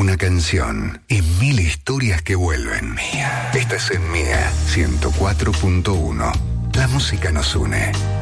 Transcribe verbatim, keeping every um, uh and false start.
Una canción y mil historias que vuelven. Mía. Estás en Mía ciento cuatro punto uno. La música nos une.